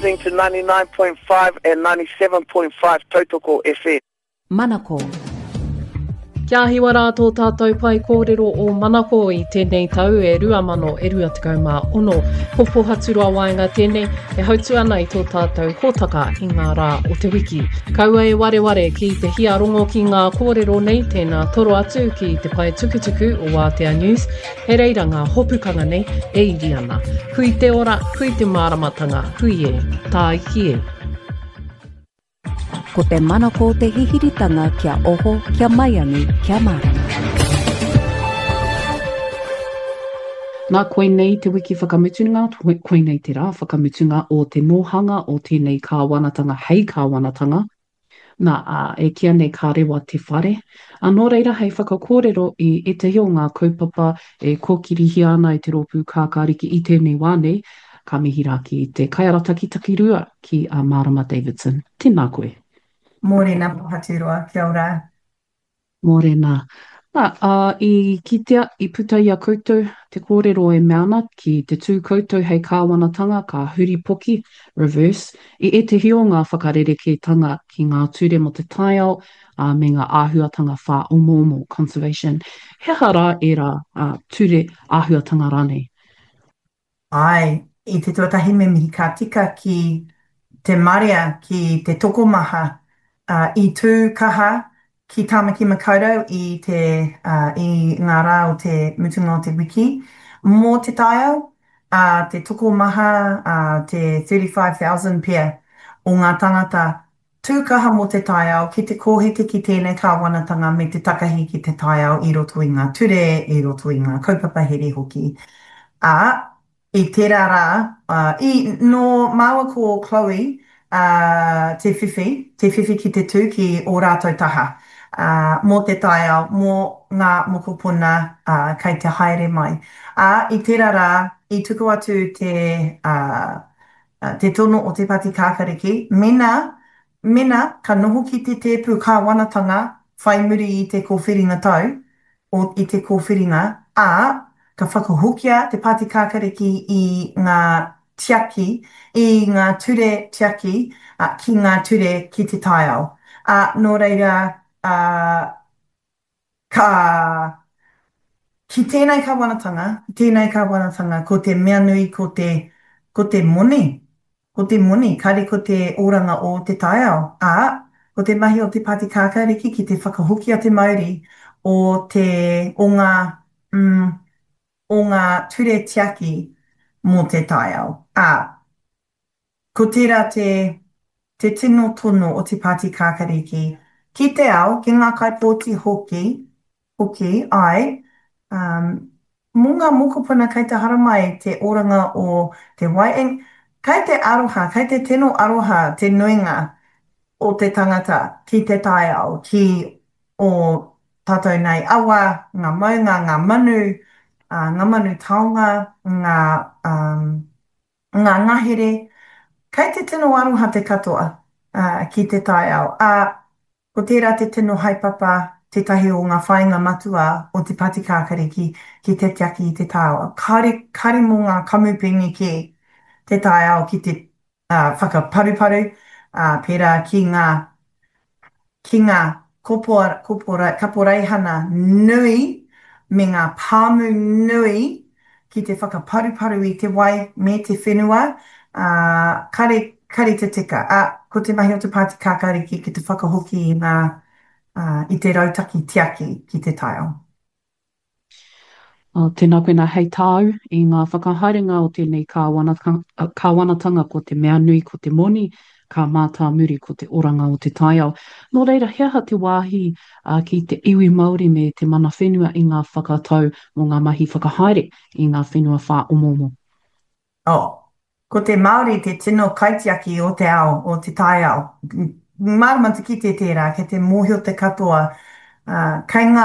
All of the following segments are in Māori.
listening to 99.5 and 97.5 Tautoko FM. Manako. Kia hiwa rātou tātou pai kōrero o Manako i tēnei tau e 2026. Popo haturua waenga tēnei e hautu ana i tō tātou hōtaka i ngā rā o te wiki. Kaua e wareware ki te hiarongo ki ngā kōrero nei tēnā toro atu ki te pai tukutuku o Wātea News. He reira ngā hopukanga nei e iri ana. Hui te ora, hui te māramatanga, hui e, tā iki e. Ko te manako te hihiritanga kia oho, kia maiangi, kia marama. Nā koe nei te wiki whakamutunga, koe nei te rā whakamutunga o te nohanga o tēnei kāwanatanga, hei kāwanatanga. Nā e kia nei ka rewa te whare. Anō reira hei whakakōrero i te hio ngā kaupapa e kōkirihi ana i te rōpū kākāriki i tēnei wānei, ka mihi rā ki te kaiarataki takirua ki a Marama Davidson. Tēnā koe. Mōrena pohatirua, kia ora. Mōrena. I kitea, i puta i a koutou, te kōrero e meana ki te tū koutou hei kāwanatanga, ka huri poki, reverse, i te hio ngā whakarereke-tanga ki ngā ture mo te taiao, me ngā āhuatanga whā omo, conservation. He hara e rā ture āhuatanga rānei? Ai, i te tuatahi me mihi ka tika ki te marea, ki te tokomaha, i tū kaha ki Tāmaki Makaurau i ngā rā o te mutunga o te wiki. Mō te taiao, te tokomaha, te 35,000 pia o ngā tangata tūkaha mō te taiao ki te kōhete ki tēnei kāwanatanga me te takahi ki te taiao i roto i ngā ture, i roto i ngā kaupapa here hoki. I tērā rā, no māua ko Chloe, te whiwhi ki te tū ki o rātou taha. Mō te taiao, mō ngā mokopuna kei te haere mai. I tērā rā, i tuku atu te tono o te pati kākariki, mena ka noho ki te tēpū kāwanatanga whai muri i te kōwhiringa tau, i te kōwhiringa, ka whakahokia te pāti kākariki i ngā tiaki, i ngā ture tiaki, ki ngā ture ki te taiao. Nō reira, ki tēnei kāwanatanga, ko te mea nui, ko te moni, kare ko te oranga o te taiao. Ko te mahi o te pāti kākariki ki te whakahokia te Māori o ngā ture tiaki mō te taiao. Ko tērā te tino tono o te pāti kākariki. Ki te ao, ki ngā kaipōti hoki, mō ngā mokopuna kei te haramai te oranga o te wai. Kei te aroha, kei te tino aroha, te nuinga o te tangata ki te taiao, ki o tātou nei awa, ngā maunga, ngā manu taonga, ngā ngahere. Kei te tino aroha te katoa ki te taiao. Ko tērā te tino haipapa, tetahi o ngā whāinga matua o te pāti kākariki ki te tiaki i te taiao. Kare mō ngā kamupingi ki te taiao ki te whakaparuparu, pērā ki ngā kaporeihana nui, me ngā pāmu nui, ki te whakaparuparu i te wai me te whenua, kare te tika. Ko te mahi o te pāti kākariki ki te whakahoki i te rautaki tiaki ki te taiao. Tēnā koe hei tāu i ngā whakahaerenga o tēnei kāwanatanga ko te mea nui, ko te moni, ka mātā muri ko te oranga o te taiao. Nō reira, heaha te wāhi ki te iwi Māori me te mana whenua i ngā whakatau o ngā mahi whakahaere i ngā whenua whā omomo. Ko te Māori te tino kaitiaki o te ao, o te taiao. Māramata ki te tērā, ke te mōhio te katoa, kei ngā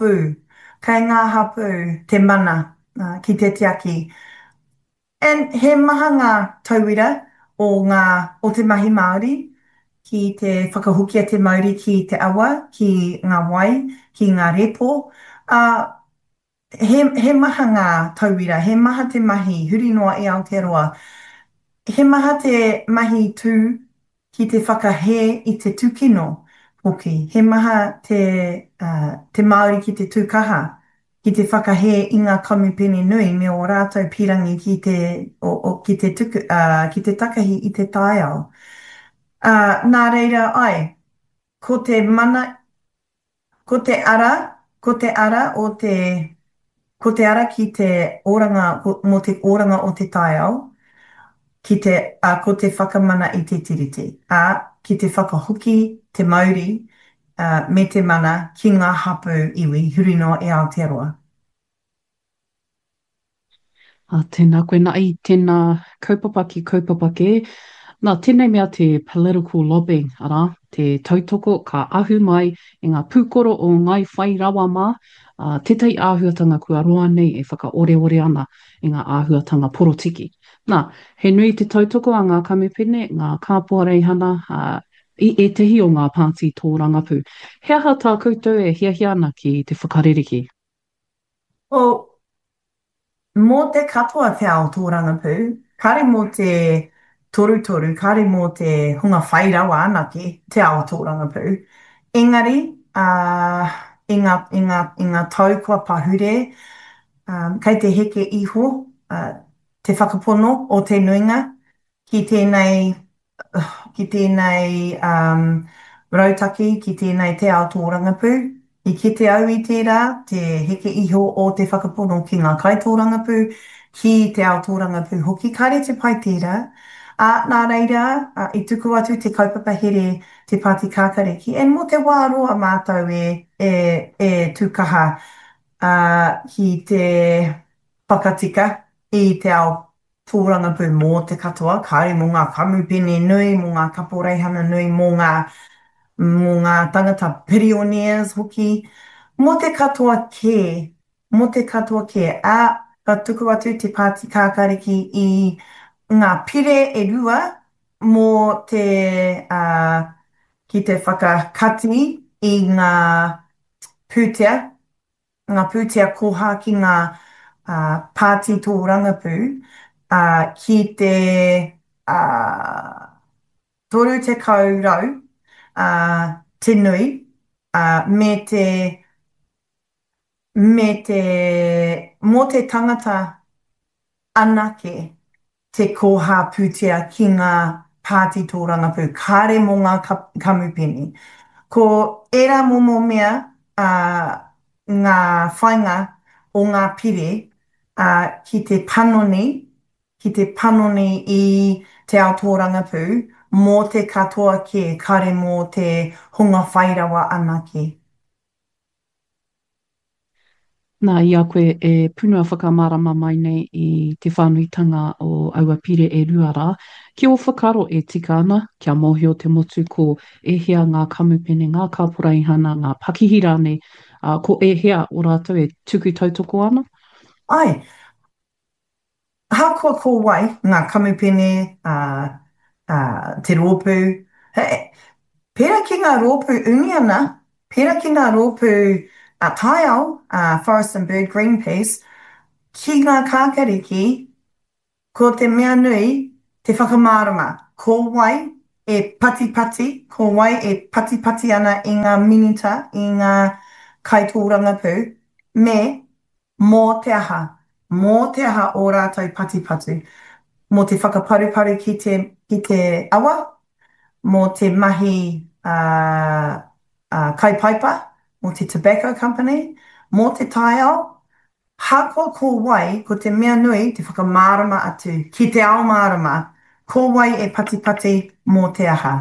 hapu te mana ki te tiaki. He maha ngā tauira o te mahi Māori, ki te whakahukia te Māori ki te awa, ki ngā wai, ki ngā repo. He maha ngā tauira, he maha te mahi, huri noa i Aotearoa. He maha te mahi tū ki te whakahē i te tūkino hoki. He maha te Māori ki te tūkaha ki te whakahē i ngā kamupene nui me o rātou pirangi ki te ki te takahi i te tāiao. Nā reira ai, ko te mana, ko te ara o te, ko te ara ki te oranga, mo te oranga o te tāiao, ko te whakamana i te tiriti. Ki te whakahoki, te mauri, me te mana ki ngā hapu iwi, huri noa e Aotearoa. Tēnā koe nā i tēnā kaupapa ki. Nā, tēnei mea te political lobbying, ara, te tautoko ka ahu mai i ngā pūkoro o ngai whai rawa mā, tētai āhuatanga kua roa nei e whakaore ana i ngā āhuatanga porotiki. Nā, he nui te tautoko a ngā kamupene, ngā kāpuareihana, i tehi o ngā pāti tō rangapū. He aha tā koutou e hiahia ana ki te whakaririki? O, mō te katoa te ao tō rangapū, kare mō te torutoru, kare mō te hunga whairawa anake te ao tō rangapū. Engari, i ngā tau kua pahure, kei te heke iho, te whakapono o te nuinga, ki tēnei, ki tēnei rautaki, ki tēnei te ao tō rangapū. I kite au i tērā, te heke iho o te whakapono ki ngā kai tō rangapū, ki te ao tō rangapū hoki, kare te pai tērā. Nā reira, i tuku atu te kaupapa here te Pāti Kākariki, e mo te wā roa mātou e tūkaha ki te whakatika i te ao tōrangapū mō te katoa, kāre mō ngā kamupene nui, mō ngā kaporeihana nui, mō ngā tangata pioneers hoki, mō te katoa kē, ka tuku atu te Pāti Kākariki i ngā pire e rua mō te, ki te whakakati i pūtea, ngā pūtea koha ki ngā pāti tō rangapū, ki te toru te kaurau, te nui, mō te tangata anake te koha pūtea ki ngā pāti tō rangapū, kāre mō ngā kamupene. Ko era momo mea ngā whainga o ngā pire ki te panoni i te ao tō rangapū, mō te katoa ke kare mō te hunga whairawa anake. Nā, i a koe e punua whakamārama mai nei i te whānuitanga o aua pire e ruara. Ki o whakaro e tika ana, kia mōhio te motu ko e hea ngā kamupene, ngā kāporeihana, ngā pakihira nei, ko e hea o rātou e tuku tautoko ana? Ai, hākua ko wai ngā kamupene, te rōpū. Pērā ki ngā rōpū uni ana, pērā ki ngā rōpū taiao, Forest and Bird Greenpeace, ki ngā kākariki, ko te mea nui, te whakamārama. Ko wai e pati, ko wai e pati ana i ngā minita, i ngā kaitōrangapū, me mō te aha o rātou pati, mō te whakaparuparu ki te awa, mō te mahi kaipaipa, mō te tobacco company, mō te taiao, hākua ko wai, ko te mea nui, te whakamārama atu, ki te ao mārama, ko wai e pati mō te aha.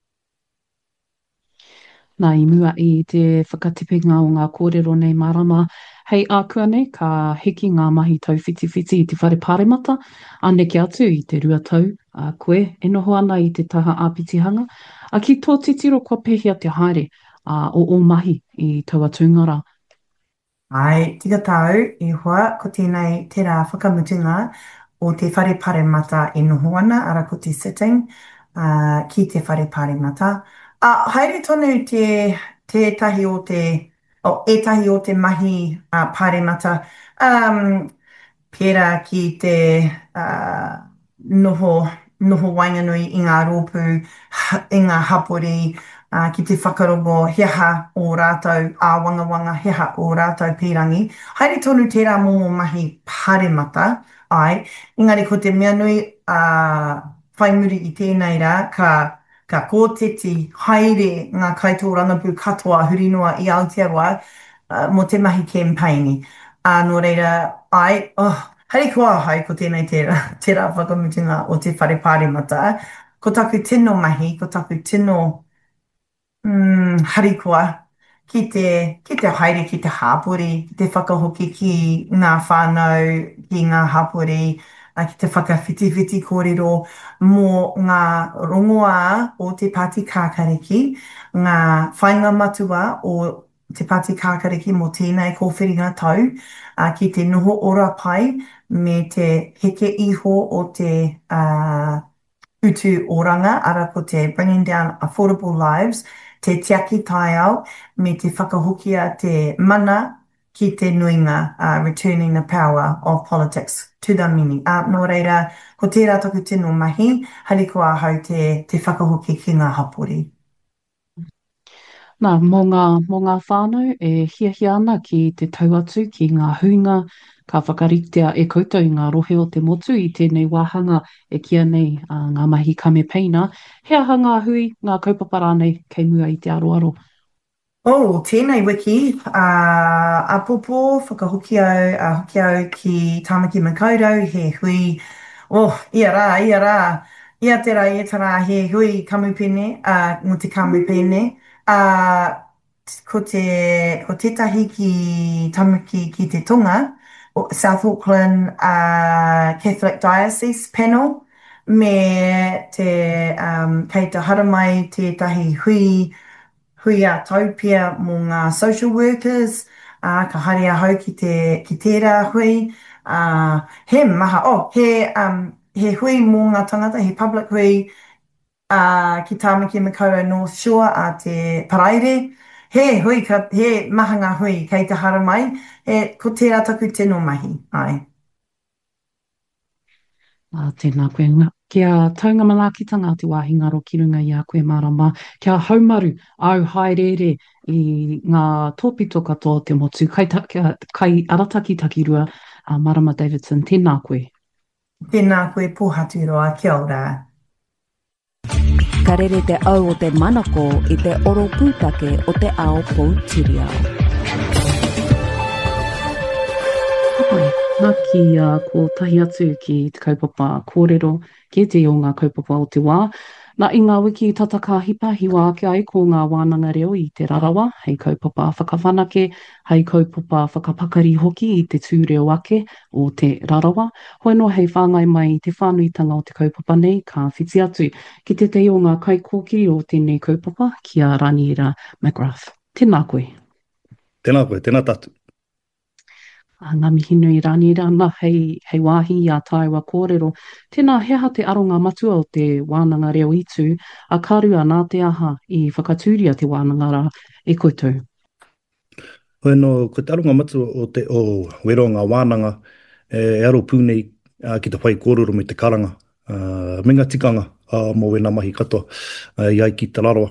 Nā, i mua i te whakatipenga o ngā kōrero nei marama. Hei ākua nei, ka heki ngā mahi tau whiti i te whare pāremata, aneke atu i te rua tau, koe, e noho ana i te taha āpitihanga, a ki tō titiro kua pehia te haere o mahi i taua tūngara. Ai, tika tau, i hoa, ko tēnei tērā whakamutunga o te whare pāremata e noho ana, ara ko te sitting ki te whare pāremata. Haere tonu tahi etahi o te mahi pāremata, pērā ki te noho noho wainganui i ngā rōpū, i ngā hapori, ki te whakarongo heha o rātou āwangawanga, heha o rātou pīrangi. Haere tonu tērā momo mahi pāremata, ai, engari ko te mea nui whai muri i tēnei rā, ka kōteti haere ngā kaitō rangapū katoa hurinoa i Aotearoa mo te mahi campaigni. Nō reira, hei kua hai ko tēnei tērā whakamutunga o te whare pāremata. Ko taku tino mahi, ko taku tino harikoa ki te haere, ki te hāpori, ki te whakahoki ki ngā whānau, ki ngā hāpori, ki te whakawhitiwhiti kōrero mō ngā rongoā o te Pāti Kākariki, ngā whainga matua o te Pāti Kākariki mō tēnei kōwhiringa tau, ki te noho ora pai me te heke iho o te utu oranga, ara ko te Bringing Down Affordable Lives, te tiaki tai au, me te whakahokia te mana ki te nuinga, returning the power of politics to the mini. Nō reira, ko tērā taku tino mahi, harikoa hau te whakahoki ki ngā hapori. Nā, mō ngā whānau e hiahia ana ki te tauatu ki ngā huinga, ka whakaritea e koutou ngā rohe o te motu i tēnei wāhanga e kia nei ngā mahi kamepeina. Hea hanga hui ngā kaupapara nei kei mua i te aroaro. Tēnei wiki, apopo, whakahoki au ki Tāmaki Makaurau, he hui, ia rā, ia tērā e tara he hui kamupene, mo te kamupene, ko tētahi ki Tāmaki ki te tonga, South Auckland Catholic Diocese Panel, me te, kei te haramai tētahi hui a taupia mō ngā social workers, ka haere ahau ki tērā hui, he maha, he hui mō ngā tangata, he public hui ki Tāmaki Makaurau North Shore a te Paraire, he maha ngā hui kei te haramai, ko tērā taku tino mahi, ai. Tēnā koe. Kia taunga manakitanga te wāhi ngaro ki runga i a koe marama. Kia haumaru au haerere i ngā tōpito katoa te motu. Kai arataki takirua Marama Davidson. Tēnā koe. Tēnā koe pōhaturoa. Kia ora. Ka rere te au o te manako i te oro pūtake o te ao Poutireo. Nā ki ko tahi atu ki te kaupapa kōrero, ki te o ngā kaupapa o te wā. Nā i ngā wiki tataka hipahiwa ake ai ko ngā wānanga reo i te rarawa, hei kaupapa whakawhanake, hei kaupapa whakapakari hoki i te tūreo ake o te rarawa. Hoi no hei whāngai mai i te whānuitanga o te kaupapa nei, ka whiti atu ki te te o ngā kai kōkiri o tēnei kaupapa, kia Raniera McGrath. Tēnā koe. Tēnā koe, tēnā tatu. Ngā mihi nui Raniera, nā hei wāhi i a tāua kōrero. Tēnā heha te aronga matua o te wānanga reo itu, a karua nā te aha i whakatūria te wānanga rā e koutou. Hoi no, ko te aronga matua o wero ngā wānanga e aro pūnei ki te whai kōrero me te karanga. Me ngā tikanga mō wena mahi katoa i ai ki te raroa.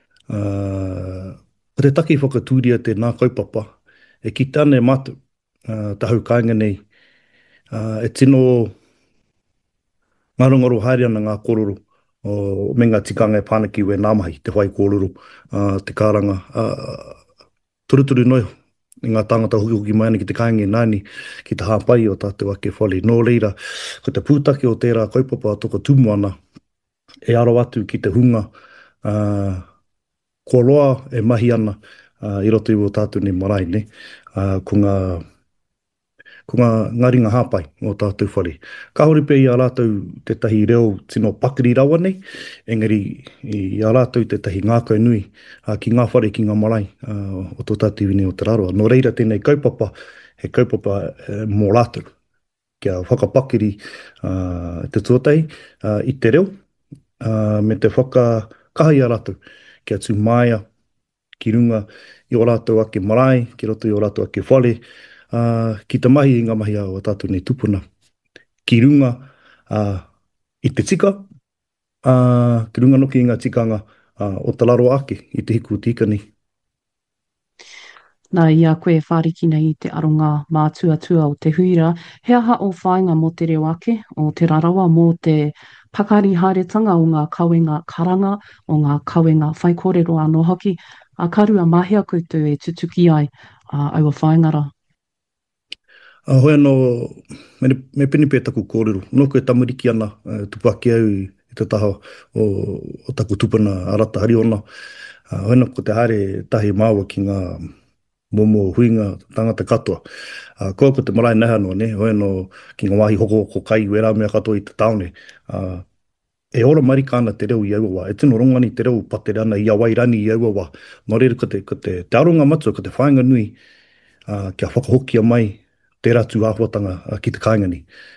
Ko te taki whakatūria te nā kaupapa, e ki tāne matu. Tahau kāinga nei, e tino ngarongaro haere ana ngā kōrero me ngā tikanga e pānaki we nāmahi, te whai kōrero, te kāranga. Turuturu noi, i ngā tāngata hoki mai ana ki te kāinga nāni, ki te hāpai o tātou ake whale. Nō reira, ko te pūtake o tērā kaupapa toko tumu ana, e aro atu ki te hunga, ko roa e mahi ana, i roto i o tātou ne marae, ne? Ko ngā ringa hāpai o tātou whare. Ka hori pe i a rātou te tahi reo tino pakiri rawa nei, engari i a rātou te tahi ngākau nui ki ngā whare ki ngā marae o tō tātou iwine o te raroa. Nō reira tēnei kaupapa, he kaupapa mō rātou. Kia whakapakiri te tuatai i te reo, me te whakakahi a rātou, kia tū māia, ki runga i o rātou ake marae, ki roto i o rātou ake whare, ki te mahi i ngā mahi a o tātou nei tupuna. Ki runga i te tika, Ki runga noki i ngā tikanga o te laro ake i te hiku tika ni. Nā ia koe whārikina i te aronga mātua o te huira, he aha o whāinga mō te reo ake, o te rarawa mō te pakari haeretanga o ngā kawenga karanga, o ngā kawenga whaikōrero anō hoki, a karua mahia koutou e tutuki ai aua whaingara. Hoi anō, me pini pē taku kōrero. Nō koe tamariki ana, tupu ake au i te taha o taku tupuna arata hari ona. Hoi anō ko te haere tahi māua ki ngā momo huinga tangata katoa. Koa ko te marae naha noa, ne? Hoi anō ki ngā wāhi hoko ko kai wera mea katoa i te taone. E ora marika ana te reo i aua. E tino rongani te reo patere ana i awairani i aua. Nō reira ko te aronga matua, ko te whainga nui kia whakahokia mai te ratu āhuatanga ki te kāingani.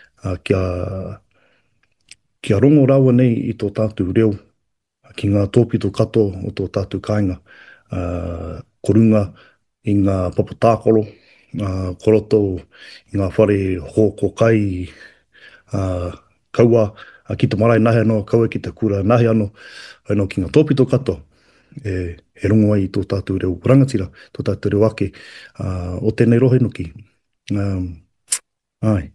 Kia rongo rawa nei i tō tātou reo ki ngā tōpito katoa o tō tātou kāinga. Korunga i ngā papatākoro, koroto i ngā whare hoko kai, kaua ki te marae nahe anō, kaua ki te kura nahe anō, anō ki ngā tōpito katoa. E rongo ai i tō tātou reo rangatira, tō tātou reo ake, o tēnei rohe nuki. Ai.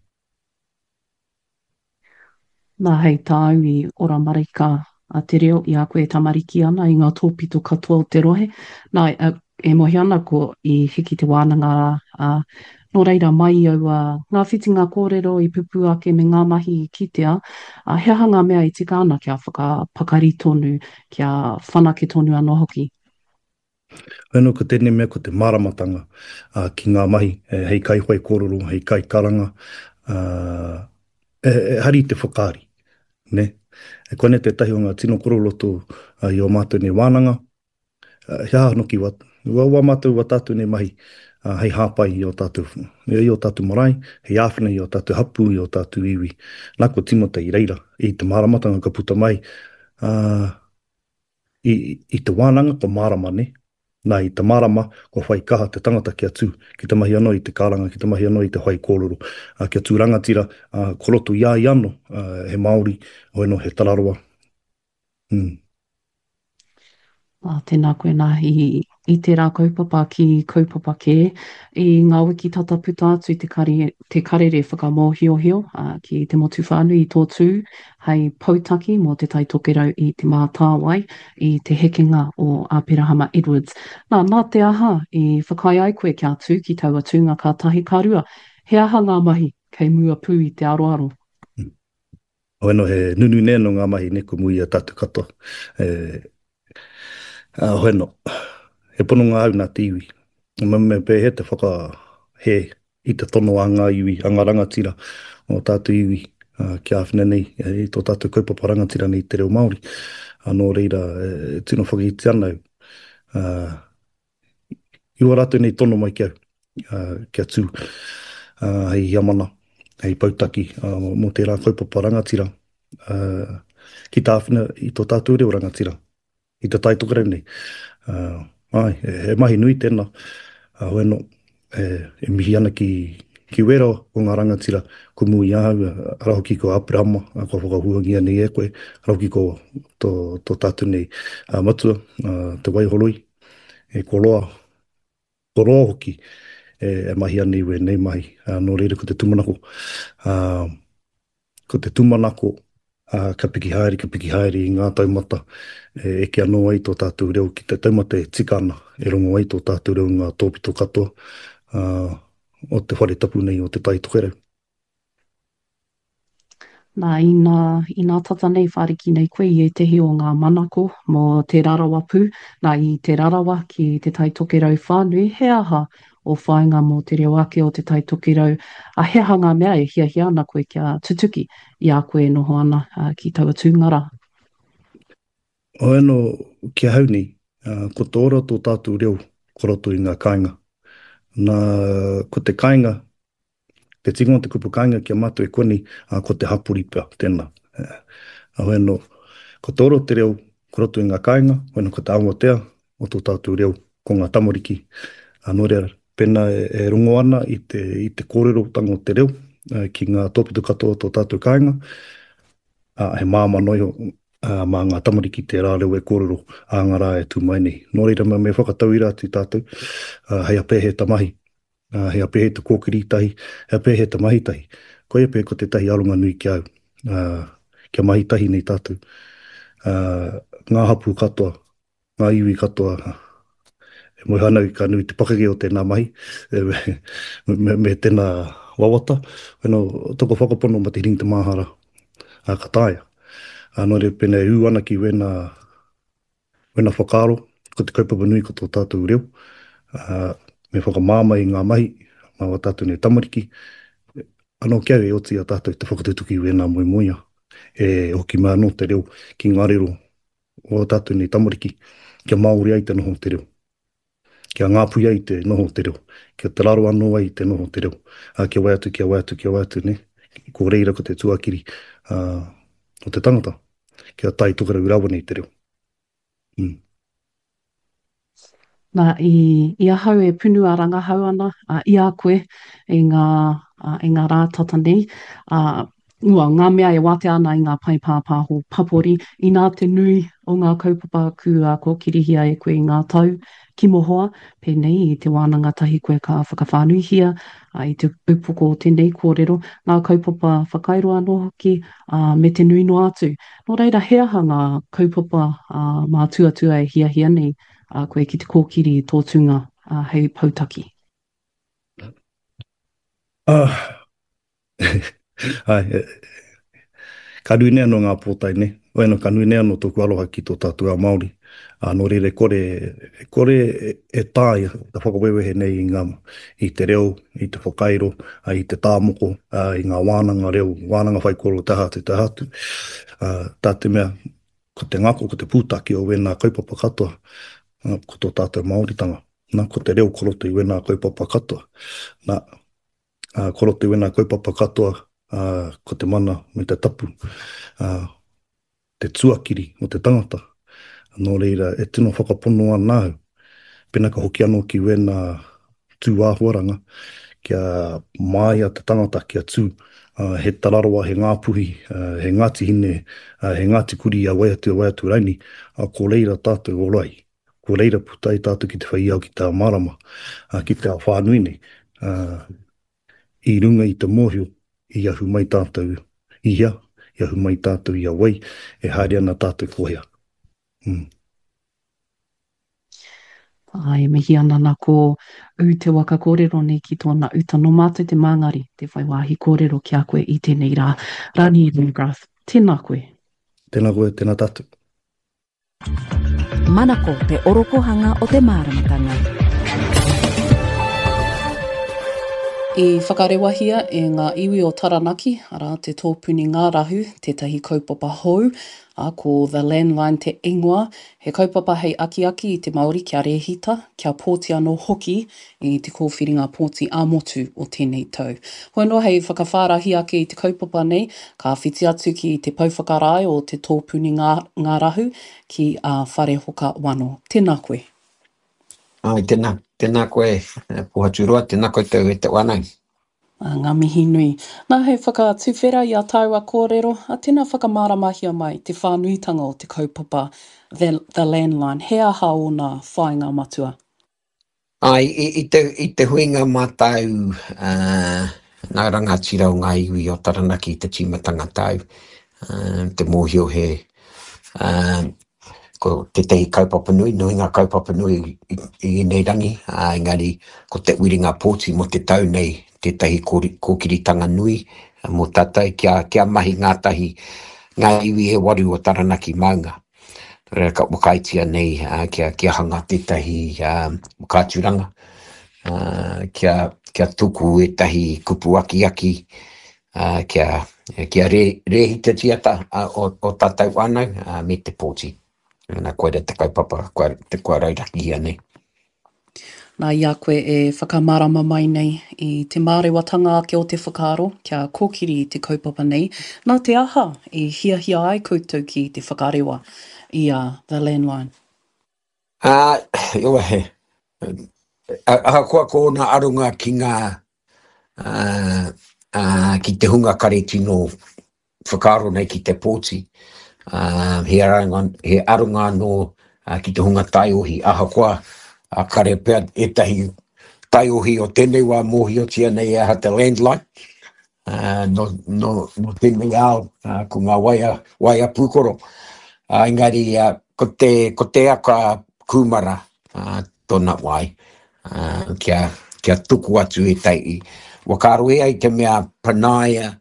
Nā hei tāu i ora marika a te reo i a koe tamariki ana i ngā tōpito katoa o te rohe. Nā e mohi ana ko i hiki te wānanga nō reira mai au ngā whitinga kōrero i pupu ake me ngā mahi i kitea. He aha ngā mea i tika ana kia whakapakari tonu, kia whanake tonu anō hoki. Whenua ko tēnei mea ko te māramatanga ki ngā mahi, hei kai hoi kōrero, hei kai karanga, hari te whakaari, ne? E kone te tahi o ngā tino koroloto i o mātou nei wānanga, he aha noki watu. Ua mātou wa tātou nei mahi, hei hāpai i o tātou marae, hei āwhina i o tātou hapu, i o tātou iwi. Nā ko timota i reira, i te māramatanga ka puta mai, i te wānanga ko mārama, ne? Nā i te marama, ko whai kaha te tangata kia tū, ki te mahi anō i te karanga, ki te mahi anō i te whai kōrero, kia tū rangatira, koroto ia i anō, he Māori, hoi no he tararoa. Tēnā koe nā i te rā kaupapa ki kaupapa ke, i ngā wiki tataputa atu i te karere whakamōhiohio ki te motu whānui i tō tū, hei pautaki mō te taitokerau i te mātāwai i te hekenga o Āpirahama Edwards. Nā te aha i whakai ai koe kia tū ki taua tūnga ka tahi karua, he aha ngā mahi kei mua pū i te aroaro. Oeno he nunu neno ngā mahi neko mui a tatu katoa. Hoeno, he pono ngā au nā te iwi. Me pē he te he i te tono a ngā iwi, a ngā rangatira o tātou iwi ki āwhina nei, i tō tātou kaupapa rangatira nei te reo Māori. Nō reira, tino whakahiti ana au. Iwa rātou nei tono mai kia tū, hei hiamana, hei pautaki, mō te rā kaupapa rangatira, ki tā āwhina i tō tātou reo rangatira. I te taitokerau nei. He mahi nui tēnā. Hoeno, e mihi ana ki wera o ngā rangatira, ko mui ahau, rahoki ko Āpirahama, ko whakahuangia nei e koe, rahoki ko tō tātou nei matua, te waiholoi, e koroa hoki, e mahi ana iwe nei mahi. Nō reira ko te tumanako, ka piki haere i ngā taumata e kia no ai tō tātou reo ki te taumata e tika ana e rongo ai tō tātou reo ngā tōpito katoa o te whare tapu nei o te taitokerau. Nā, i ngā tata nei whariki nei koe i e tehi o ngā manako mō te rarawa pū, nā i te rarawa ki te taitokerau whānui, he aha o whainga mō te reo ake o te taitokerau, a he hanga mea e hia ana koe kia tutuki i a koe noho ana ki taua tūngara. Oeno, kia hau nei, ko tō ora tō tātou reo koroto i ngā kāinga. Nā, ko te kāinga, te tingo te kupu kāinga kia mātou e koni, ko te hapuri pia, tēnā. Oeno, ko tō ora te reo koroto i ngā kāinga, oeno ko te awatea o tō tātou reo ko ngā tamariki. Nō rea, pēnā e rongo ana i te kōrero tango te reo, ki ngā tōpito katoa tō tātou kāinga. He māma noi mā ngā tamariki te rā reo e kōrero a ngā rā e tū mai nei. Nō reira me whakatau i rā tī tātou, hei a pēhe ta mahi, hei a pēhe te kōkiri tahi, hei a pēhe ta mahi tahi. Koe pēhe ko te tahi alunga nui ki au, kia mahi tahi nei tātou. Ngā hapu katoa, ngā iwi katoa, e moi hanau ka nui te pakake o tēnā mahi, me tēnā wawata. Weno, toko whakapono ma te ring te mahara a kataia. Nō re pēne ū ana ki wena whakaaro, ko te kaupapa nui ko tō tātou reo. Me whakamāma i ngā mahi, māua tātou nei tamariki. Anō kia e oti a tātou te whakatutuki wena moi moia. E hoki mā no te reo ki ngā rero o tātou nei tamariki. Kia Māori ai te noho te reo. Kia ngāpui ai te noho te reo. Kia te raro anō ai te noho te reo. Kia waiatu, kia waiatu, kia waiatu, ne? Ko reira ko te tuakiri o te tangata. Kia tai tukara urawa nei te reo. Nā i ahau e punu a rangahau ana, i a koe e ngā rā tata nei. Ngā mea e wate ana i ngā pai pāpāho papori, i nā te nui o ngā kaupapa kua ko kirihia e koe i ngā tau ki mohoa, pēnei i te wānanga tahi koe ka whakawhānuihia, i te upoko o tēnei kōrero, ngā kaupapa whakairo anō hoki me te nui no atu. Nō reira, he aha ngā kaupapa mā tuatua e hia nei, koe ki te kōkiri i tō tunga hei pautaki. Ka nui nea no ngā pōtai ne. Oeno ka nui nea no tōku aloha ki tō tātua Māori. Nō reire kore e tāia ta whakawewehe nei i te reo, i te whakairo, i te tāmoko, i ngā wānanga reo, wānanga whaikoro te hatu. Tā te mea, ko te ngako, ko te pūtaki o wena kaupapa katoa, ko tō tātou Māoritanga. Ko te reo koroto i wena kaupapa katoa. Koroto i wena kaupapa katoa, ko te mana me te tapu, te tuakiri o te tangata. Nō reira, e tino whakapono anāu. Pena ka hoki anō ki wena tū āhuaranga, kia māia te tangata kia tū, he tararoa, he ngāpuhi, he ngāti hine, he ngāti kuri a waiatu raini, ko reira tātou orai. Ko reira putai tātou ki te whaiau ki tā marama, ki te whānui nei. I runga i te mōhio, i ahu mai tātou ia, i ahu mai tātou ia wai, e haere ana tātou kohea. Ai, mihi ana nā ko te waka kōrero nei ki tōna uta no mātou te māngari, te whaiwāhi kōrero ki a koe i tēnei rā. Rani Lundgrath, tēnā koe. Tēnā koe, tēnā tātou. Manako te orokohanga o te māramatanga. I whakarewahia e ngā iwi o Taranaki, ara te tōpuni ngā rahu, tētahi kaupapa hou, ko The Landline te ingoa, he kaupapa hei aki i te Māori kia rehita, kia pōti anō hoki i te kōwhiringa pōti ā-motu o tēnei tau. Hoi noa hei whakawhārahi ake i te kaupapa nei, ka whiti atu ki te pauwhakarai o te tōpuni ngā rahu ki a Whare Hoka Wano. Tēnā koe. Ai, tēnā koe, Puhaturua, tēnā koe tau e te wānau. Ngā mihi nui. Nā hei whakatuwhera i a taua kōrero, a tēnā whakamaramahia mai te whānuitanga o te kaupapa The Landline. He aha o nā whāinga matua? Ai, i te huinga mātau, nā rangatira o ngā iwi o Taranaki i te timatanga tau, te mōhio he, ko te tehi kaupapa nui, nui ngā kaupapa nui i nei rangi, engari ko te wiringa pōti mo te tau nei, te tehi kōkiritanga nui, mo tātai kia mahi ngā iwi e waru o Taranaki maunga. Rea ka wakaitia nei, kia hanga te tahi kāturanga, kia tuku e tahi kupu aki, kia rehita tiata o tātai wānau me te pōti. Nā koe te kaupapa, te kua rairaki ia nei. Nā ia koe e whakamarama mai nei i te mārewatanga ake o te whakaaro, kia kōkiri i te kaupapa nei. Nā te aha i hia ai koutou ki te whakarewa i The Landline. Iwa he. Koa kōna arunga ki ngā ki te hunga kare tino whakaaro nei ki te pōti. He arunga no ki te hunga taiohi ahakoa kare pea tahi taiohi o tēnei wā mohi o tia nei aha te landline. No tēnei ao ko ngā waia pūkoro. Engari, ko te aka kumara tōna wai, kia tuku atu e tai. Wakaro e ai te mea panaia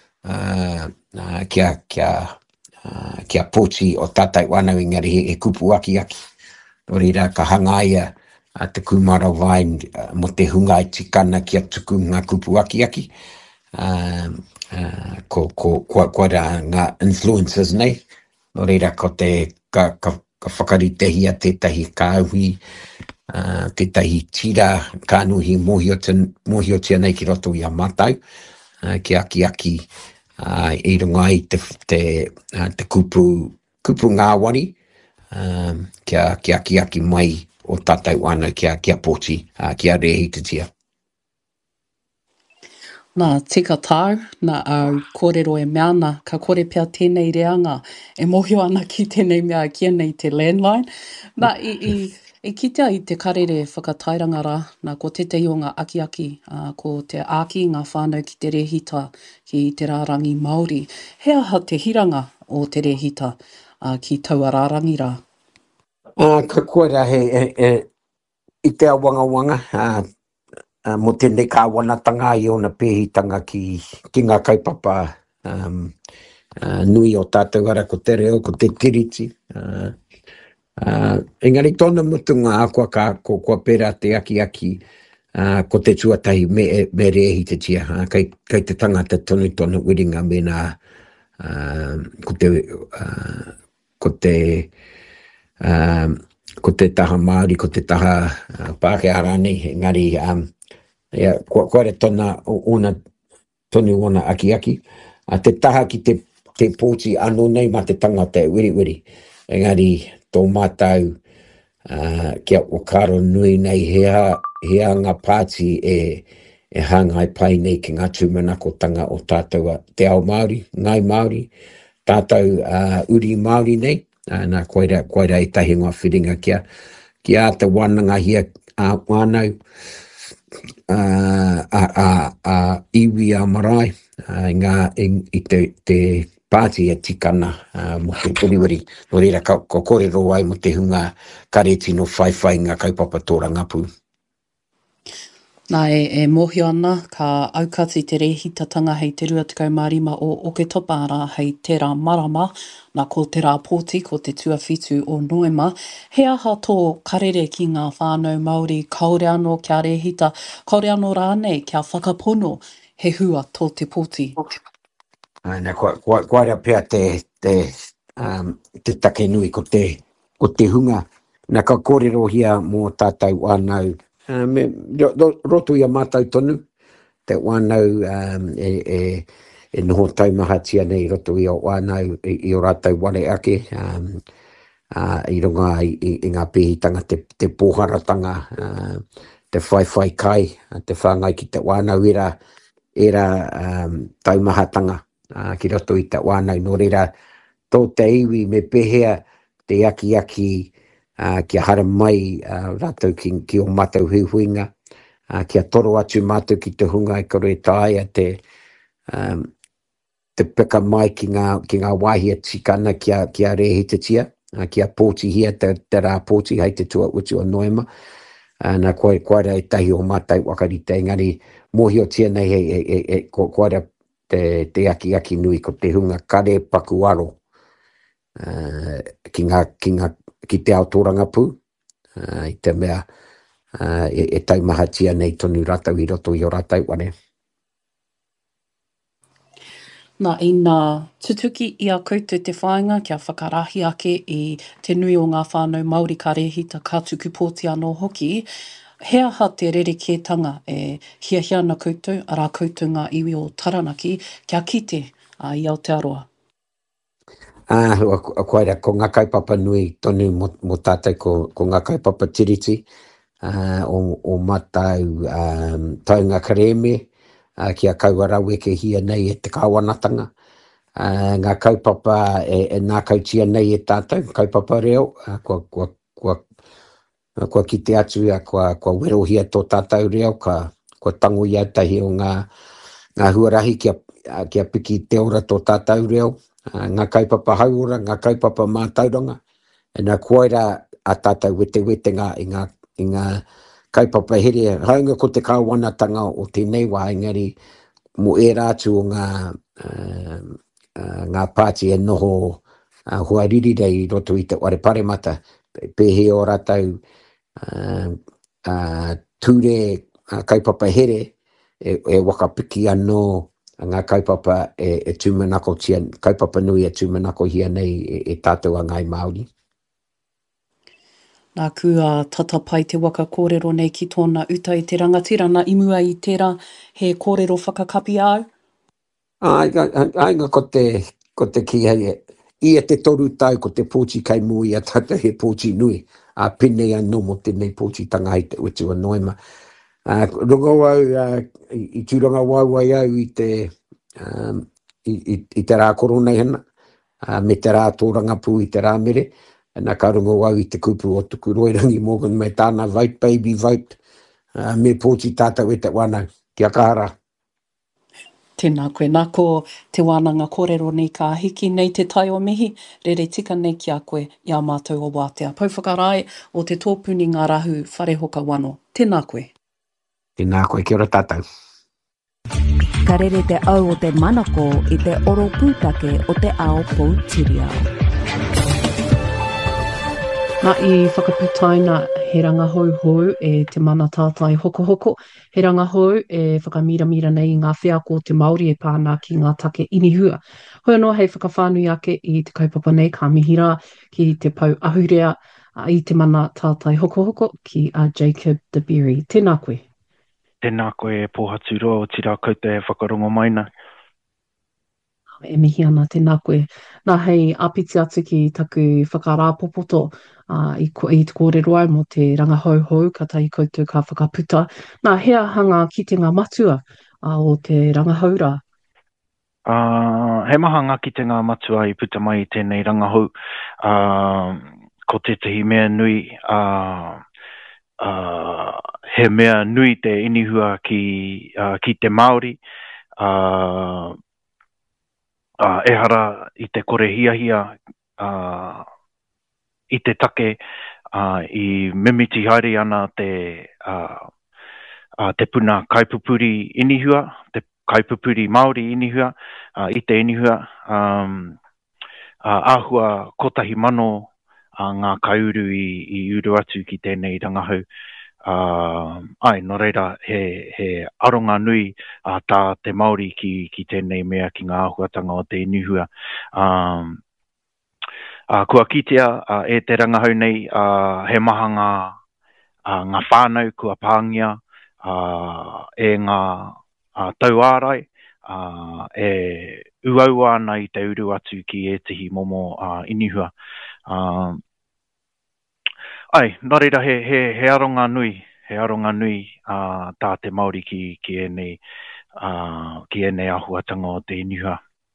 kia pōti o tātai wānau engari he kupu aki. Nō reira ka hangaia te kumara vai mo te hunga i tikana kia tuku ngā kupu aki. Ko ngā influencers nei. Nō reira ko ka whakaritehia tētahi kāhui, tētahi tira kānuhi mohi o tia nei ki roto i a mātau, ki aki i runga i te kupu ngāwari, ki aki mai o tātai wana kia pōti, kia rehi te tia. Nā tika tau, nā au kōrero e meana, ka kore pia tēnei reanga, e mohio ana ki tēnei mea kia nei te landline. Nā i kitea i te karere whakatairanga rā, nā ko te o ngā aki, ko te āki ngā whānau ki te rehita ki te rārangi Māori. He aha te hiranga o te rehita ki taua rārangi rā? Ka koera i te awanga, mo tēnei ka wanatanga i ona pēhitanga ki ngā kaupapa nui o tātou ara ko te reo, ko te tiriti. Engari tōna mutunga a kua pera te aki, ko te tuatahi me rehi te tia. Kei te tangata tonu wiringa me nā ko te taha Māori, ko te taha Pākehā rānei, engari koere tonu ona aki. Te taha ki te pōti anō nei ma te tangata wiri. Engari tō mātau kia okaro nui nei hea ngā pāti e hangai pai nei ki ngā tūmanakotanga o tātou te ao Māori, ngai Māori, tātou uri Māori nei. Nā koera i tahi ngā whiringa kia te wānanga hia wānau, iwi a marae, i te pāti e tikana mo te puriwiri. Nō reira ko kōrero ai mo te hunga kareti no whaiwhai ngā kaupapa tōra ngāpū. Nā e mohio ana ka aukati te rehitatanga hei te 25 o ke topa rā hei te rā marama, nā ko te rā pōti, ko te tuawhitu o Noema. He aha tō karere ki ngā whānau Māori, kaore anō kia rehita, kaore anō rānei kia whakapono he hua tō te pōti. Nā koara pia te take nui ko te hunga. Nā ka kōrero hia mō tātou wānau, roto i a mātau tonu, te wānau e noho taumahatia nei roto i o wānau i o rātau wale ake, i runga i ngā pēhitanga te pōharatanga, te whaiwhai kai, te whāngai ki te wānau era taumahatanga ki roto i te wānau. Nō reira, tō te iwi me pehea te aki, kia hara mai rātou ki o mātou huihuinga, kia toro atu mātou ki te hunga i kore tāia te pika mai ki ngā wāhia tikana kia rehi te tia, kia pōti hia te rā pōti hei te tua utu o Noema. Nā koera e tahi o mātou wakarite, engari mohi o tia nei koera te aki nui ko te hunga kare pakuaro ki te aotoranga pū, i te mea e taumahatia nei tonu rātau i roto i o rātau wane. Nā i nā tutuki i a koutou te whāinga kia whakarahi ake i te nui o ngā whānau Māori ka rehita ka tuku pōti anō hoki. He aha te rerekētanga e hiahia na koutou, a rā koutou ngā iwi o Taranaki, kia kite i Aotearoa. Koera, ko ngā kaupapa nui tonu mo tātou ko ngā kaupapa tiriti, o mātou taunga kareme, kia kaua rawe ke hia nei e te kāwanatanga, ngā kaupapa nā kautia nei tātou, kaupapa reo, kua ki te atu kua werohia tō tātou reo, kua tango ia tahi o ngā huarahi kia piki te ora tō tātou reo, ngā kaupapa hauora, ngā kaupapa mātauranga, nā kuaira a tātou wete i ngā kaupapa here, haunga ko te kauanatanga o tēnei wā, engari mo e rātu o ngā pāti noho huariri rei roto i te Warepare mata, pehe o rātou ture kaupapa here, wakapiki anō ngā kaupapa tūmanako tia, kaupapa nui tūmanako hia nei tātou a ngai Māori. Nā kua tata pai te waka kōrero nei ki tōna uta i te rangatira na imua i tērā he kōrero whakakapi au? Ainga ko te ki hei, ia te toru tau ko te pōchi kai mui a tata he pōchi nui, a pinei anō mo tēnei pōchi tanga i te utu a noema. Runga wau, i tūranga wauai au i te rā korona hena, me te rā tōranga pū i te rā mere, nā ka runga wau i te kupu o tuku roirangi Morgan me tāna vote, baby vote, me pōti tātou e te wānau, kia kahara. Tēnā koe, nā ko te wānanga kōrero nei ka hiki nei te tai o mihi, rere tika nei ki a koe i a mātou o wātea. Pauwhakarai o te tōpuni ngā rahu wharehoka wano. Tēnā koe. Tēnā koe, kia ora tātou. Ka rere te au o te manako i te oro pūtake o te ao Poutirau. Nā i whakaputaina he rangahauhau e te mana tātai hoko, he rangahau e whakamira nei i ngā whea ko te Māori e pāna ki ngā take inihua. Hoi anō hei whakawhānui ake i te kaupapa nei ka mihira ki te pau ahurea i te mana tātai hoko ki a Jacob de Berry. Tēnā koe. Tēnā koe pōhatu roa o tira koutou e whakarongo maina. E mihi ana, tēnā koe. Nā hei apiti atu ki taku whakarāpopoto i te kōrero au mo te rangahauhau, ka tahi koutou ka whakaputa. Nā hea hanga ki te ngā matua o te rangahaura? He maha ngā ki te ngā matua i puta mai i tēnei rangahau. Ko tētahi mea nui, he mea nui te inihua ki te Māori. Ehara i te kore hiahia i te take i mimiti haere ana te puna kaipupuri inihua, te kaipupuri Māori inihua, i te inihua āhua kotahi mano ngā kauru i uru atu ki tēnei rangahau. No reira, he aronga nui tā te Māori ki tēnei mea ki ngā ahuatanga o te inihua. Kua kitea e te rangahau nei, he maha ngā whānau kua pāngia, e ngā tau ārai, e uau ana i te uru atu ki e tihi momo inihua. Nā reira, he aronga nui tā te Māori ki enei ahuatanga o te inihua.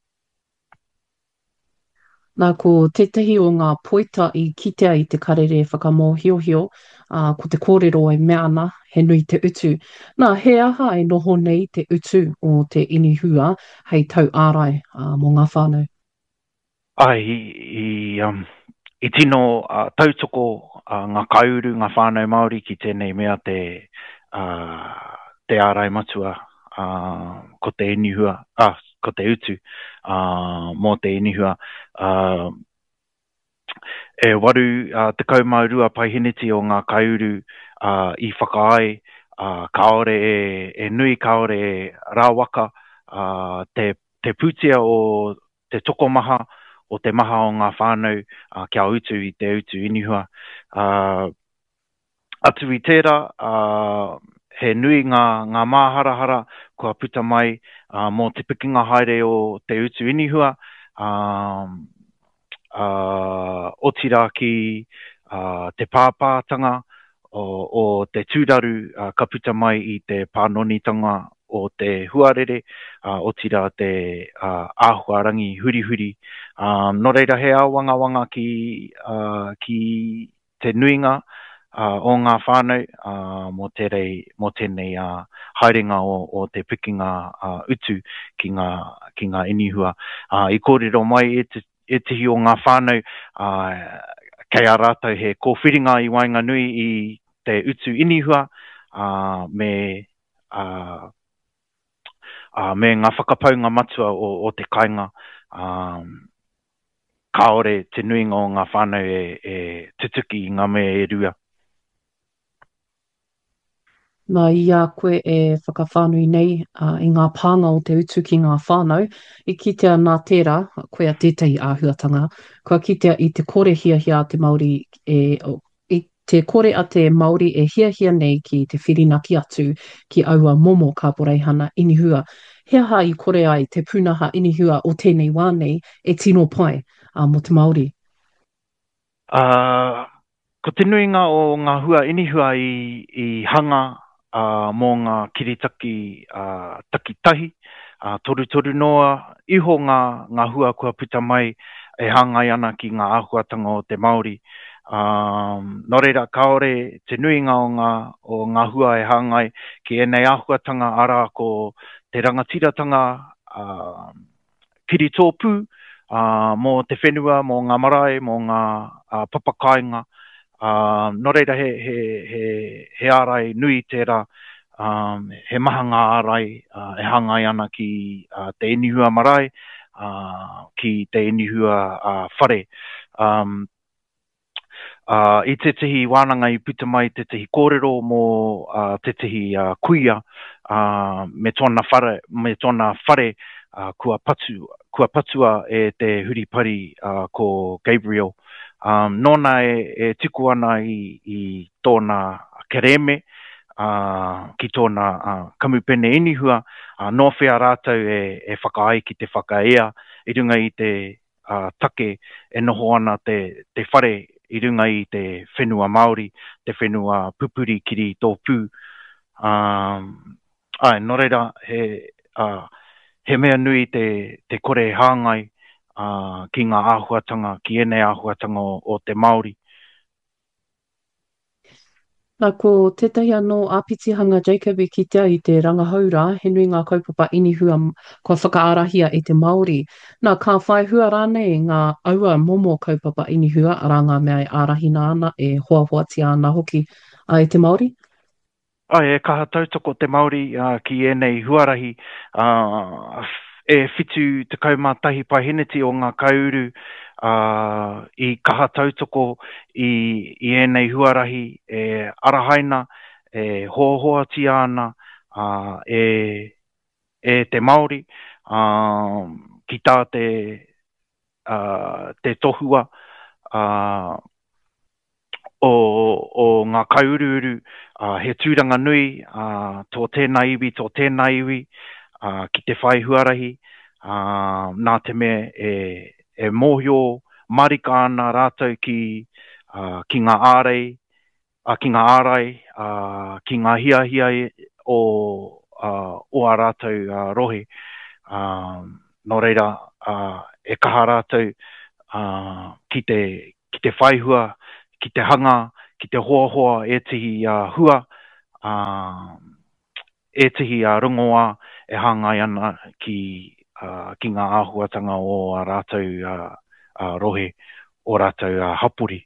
Nā ko tētahi o ngā poita i kitea i te karere whakamohiohio, ko te kōrero e mea ana, he nui te utu. Nā, he aha e noho nei te utu o te inihua hei tau ārai mō ngā whānau? I tino tautoko ngā kauru, ngā whānau Māori ki tēnei mea te ārai matua ko te inihua, ko te utu mō te inihua. E waru te kaumau pai hiniti o ngā kauru i whakaai, kaore e nui, kaore e rāwaka, te pūtia o te tokomaha, o te maha o ngā whānau kia utu i te utu inihua. Atu i tērā, he nui ngā māharahara kua puta mai mō te pikinga haere o te utu inihua. Otira ki te pāpātanga o te tūraru ka puta mai i te pānonitanga o te huarere, o tira te āhuarangi huri huri. No reira he au wanga ki te nuinga o ngā whānau mo tēnei haerenga o te pikinga utu ki ngā inihua. I kōrero mai e tihi o ngā whānau kei a rātou he kōwhiringa i Wainga Nui i te utu inihua me ngā whakapaunga matua o te kainga. Kaore te nuinga o ngā whānau e tutuki i ngā mea e rua. Nā ia koe e whakawhānui nei i ngā pānga o te utu ki ngā whānau. I kitea nā tērā, koe a tētahi āhuatanga, kua kitea i te kore hiahia a te Māori, i te kore a te Māori e hiahia nei ki te whirinaki atu ki aua momo ka poreihana inihua. Hea ha i kore ai te pūnaha inihua o tēnei wānei e tino pai mo te Māori? Ko te nuinga o ngā hua inihua i hanga mō ngā kiritaki takitahi, toru noa, iho ngā hua kua puta mai e hangai ana ki ngā āhuatanga o te Māori. No reira, kaore te nuinga o ngā hua e hangai ki enei āhuatanga ara ko te rangatiratanga kiri tōpū mō te whenua, mō ngā marae, mō ngā papakainga. No reira he ārai nui tērā, he maha ngā ārai e hangai ana ki te inihua marae, ki te inihua whare. I te tihi wānanga i puta mai te tihi kōrero mō te tihi kuia me tōna whare kua patua e te huripari ko Gabriel. Nōna e tiku ana i tōna kereme, ki tōna kamupene inihua, no whea rātou e whakaai ki te whakaea, i runga i te take e noho ana te whare, i runga i te whenua Māori, te whenua pupuri kiri tōpū. No reira, he mea nui te kore hāngai, ki ngā āhuatanga, ki enei āhuatanga o te Māori. Nā ko tētahi anō āpitihanga Jacob i kitea i te rangahaura, he nui ngā kaupapa inihua kua whakaarahia i te Māori. Nā ka whai hua rānei ngā aua momo kaupapa inihua, arā ngā mea e ārahina ana, e hoahoatia ana hoki i te Māori? E kaha tautoko te Māori ki enei huarahi, e whitu te kaumatahi pahiniti o ngā kauru i kaha tautoko i enei huarahi e arahaina, e hoahoatia ana e te Māori ki tā te tohua o ngā kaururu he tūranga nui tō tēnā iwi ki te whai huarahi nā te mea e mōhio marika ana rātou ki ngā ārei, ki ngā hiahia o a rātou rohe. No reira, e kaha rātou ki te whaihua, ki te hanga, ki te hoahoa e tihi hua, e tihi rungoa e hangai ana ki ngā āhuatanga o a rātou rohe, o rātou hapuri.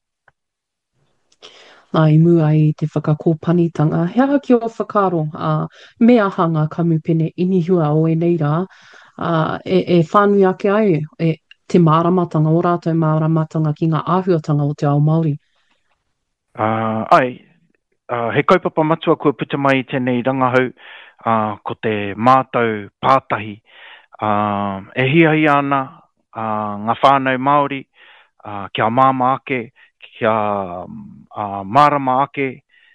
Nā i mua i te whakakōpanitanga. Hea haki o whakaro, mea hanga kamupene inihua o e nei rā, e whānui ake ai, te māramatanga, o rātou māramatanga ki ngā āhuatanga o te ao Māori. He kaupapa matua kua puta mai i tēnei rangahau, ko te mātou pātahi. E hiahi ana ngā whānau Māori, kia māma ake, kia mārama ake,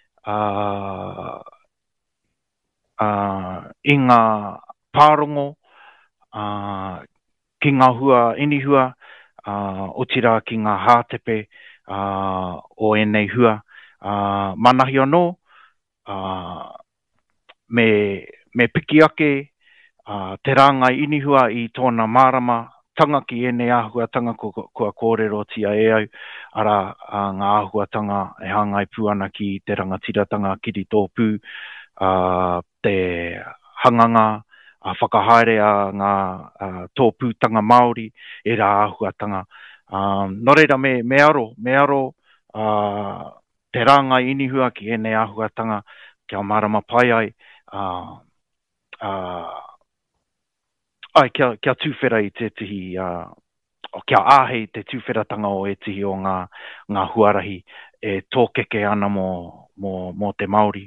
i ngā pārongo, ki ngā hua inihua, o tira ki ngā hātepe o enei hua. Manahi anō, me me piki ake te ranga inihua i tōna marama tanga ki ene ahuatanga kua kōrero tia e au, ara ngā ahuatanga e hangai puana ki te rangatiratanga kiri tōpū, te hanganga, whakahaere a ngā tōpūtanga Māori, e rā ahuatanga. Nō reira me aro te ranga inihua ki ene ahuatanga, kia marama pai ai, kia tūwhera i te tihi, kia āhei te tūwheratanga o e tihi o ngā huarahi e tōkeke ana mō te Māori.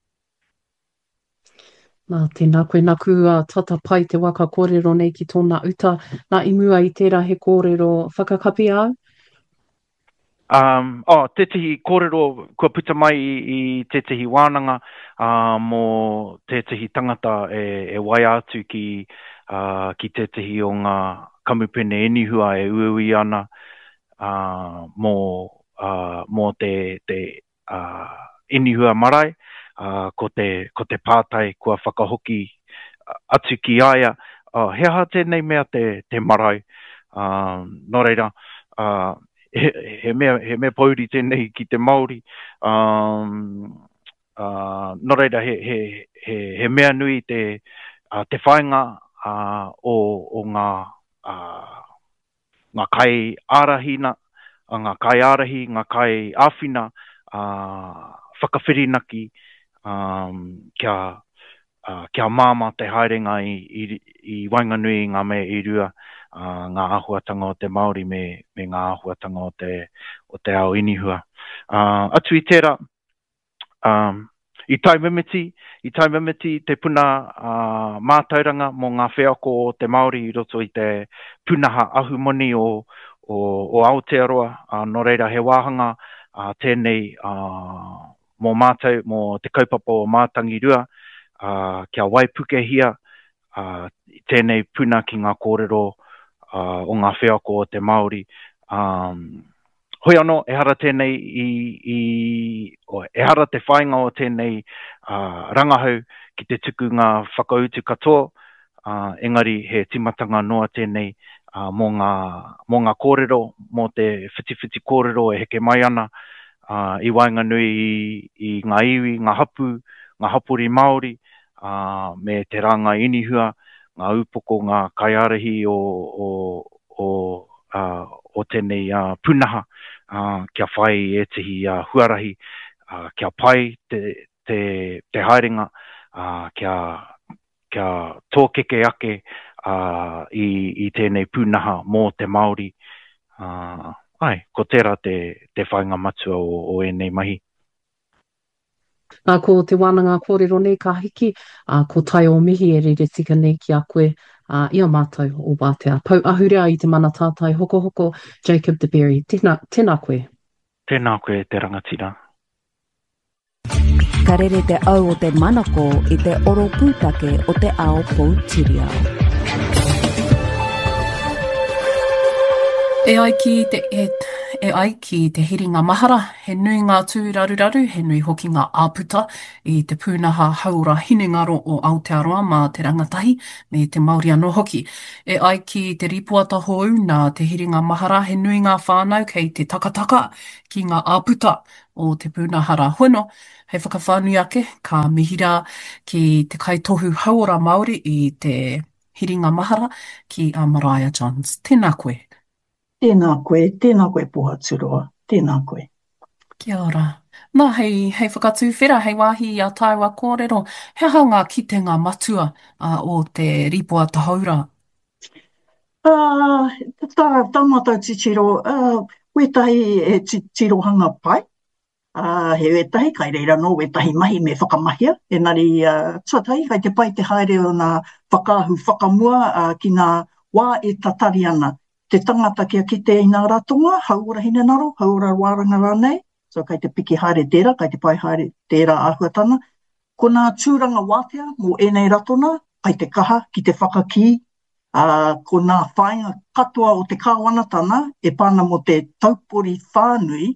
Nā, tēnā koe nā kua tata pai te waka kōrero nei ki tōna uta, nā imua i tērā he kōrero whakakapi au? Te tihi kōrero kua puta mai i te tihi wānanga mō te tihi tangata e wai atu ki te tihi o ngā kamupene inihua e uiui ana mō te inihua marae, ko te pātai kua whakahoki atu ki aia. He aha tēnei mea te marae. Nō reira, he mea pauri tēnei ki te Māori. Nō reira, he mea nui te whainga o ngā kai ārahina, ngā kai ārahi, ngā kai āwhina, whakawhirinaki, kia māma te haerenga i Wainganui ngā mea i rua, ngā ahuatanga o te Māori me ngā ahuatanga o te ao inihua. Atu i tērā, i taimimiti te puna mātauranga mō ngā wheako o te Māori i roto i te punaha ahumoni o Aotearoa. Nō reira he wāhanga tēnei mō mātou, mō te kaupapa o Mātangi Rua, kia waipukehia tēnei puna ki ngā kōrero o ngā wheako o te Māori. Hoi anō, e hara tēnei e hara te whainga o tēnei rangahau ki te tuku ngā whakautu katoa, engari he timatanga noa tēnei mō ngā kōrero, mō te whitiwhiti kōrero e heke mai ana, i Wainganui i ngā iwi, ngā hapuri Māori, me te ranga inihua, ngā upoko, ngā kaiarahi o tēnei punaha, kia whai e tihi huarahi, kia pai te haerenga, kia tōkeke ake i tēnei punaha mō te Māori. Ko tērā te whainga matua o enei mahi. Nā, ko te wānanga kōrero nei ka hiki, ko tai o mihi e rere tika nei ki a koe, ia mātou o Wātea. Pau ahurea i te mana tātai hoko, Jacob de Berry. Tēnā koe. Tēnā koe te rangatira. Ka rere te au o te manako i te oro pūtake o te ao Poutireo. E ai ki te hiringa mahara, he nui ngā tūraru, he nui hoki ngā āputa i te pūnaha haura hinengaro o Aotearoa mā te rangatahi me te Māori anō hoki. E ai ki te ripuata hou nā te hiringa mahara, he nui ngā whānau kei te takataka ki ngā āputa o te pūnahara hono. Hei whakawhānui ake, ka mihira ki te kaitohu haura Māori i te hiringa mahara ki a Mariah Johns. Tēnā koe. Tēnā koe Pohatūroa, tēnā koe. Kia ora. Nā, hei whakatūwhera, hei wāhi a Taiwa kōrero, he aha ngā kitenga matua o te ripoata haura? Tā mātou titiro, wetahi e tirohanga pai, he wetahi, kai reira no wetahi mahi me whakamahia, enari tuatahi, kai te pai te haere o nā whakaahu whakamua ki nā wā e tatari ana. Te tangata kia kite i nā ratonga, haura hinenaro, haura wāranga rānei, so kai te piki haere tērā, kai te pai haere tērā āhuatana. Ko nā tūranga wātea mō enei ratona, kai te kaha ki te whakaki, ko nā whainga katoa o te kāwanatana, e pāna mō te taupori whānui,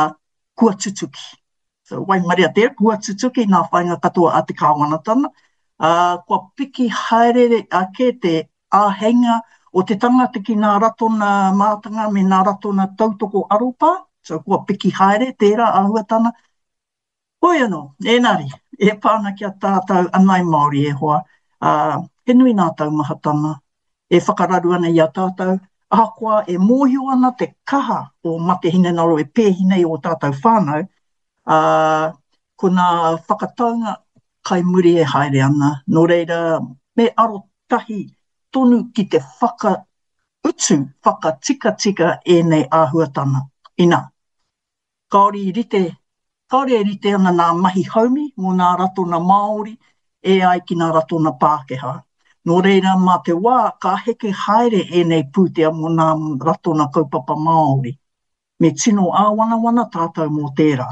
kua tutuki. So, wai maria tērā, kua tutuki nā whainga katoa a te kāwanatana. Kua piki haere ake te āhenga o te tangata ki nā ratona mātanga me nā ratona tautoko aropa. So kua piki haere, tērā āhuatana. Hoi anō, enari, e pāna ki a tātou anai Māori e hoa. He nui nā taumahatanga, e whakararu ana i a tātou. Ahakoa e mōhio ana te kaha o mate hinenaro e pēhinei o tātou whānau. Ko nā whakataunga kai muri e haere ana. Nō reira, me aro tahi tonu ki te whakautu, whakatika e nei āhuatana. Ina, kaori e rite ana nā mahi haumi mō nā ratona Māori e ai ki nā ratona Pākehā. Nō reira, mā te wā, ka heke haere e nei pūtea mō nā ratona kaupapa Māori. Me tino āwana tātou mō tērā.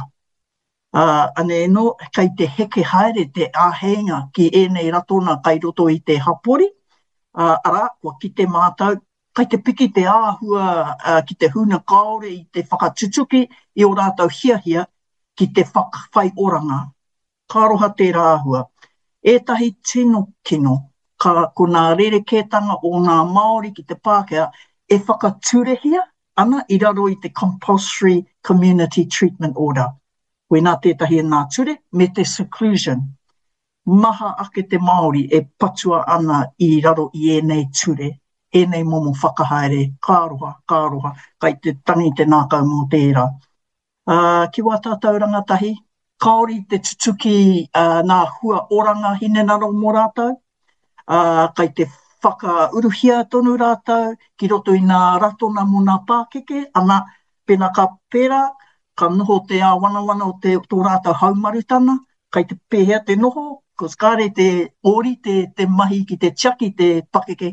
Ane no, kai te heke haere te āhenga ki e nei ratona kai roto i te hapori. Ara, kua ki te mātou, kai te piki te āhua ki te huna kaore i te whakatutuki i o rātou hiahia ki te whakawhai oranga. Ka roha tērā āhua. Ētahi tino kino, ko nā rerekētanga o nā Māori ki te Pākehā e whakaturehia ana i raro i te Compulsory Community Treatment Order. Koe nā tētahi nā ture, me te seclusion. Maha ake te Māori e patua ana i raro i enei ture, enei momo whakahaere, kāroha, kai te tangi te nākau mō tērā. Ki wā tātou rangatahi, kaori te tutuki nā hua oranga hinenaro mō rātou, kai te whakauruhia tonu rātou, ki roto i nā ratona mō nā Pākeke, ana pena ka pera, ka noho te āwana o tō rātou haumarutana, kai te pēhea te noho, kos kāre te ori, te mahi ki te tiaki, te Pākeke,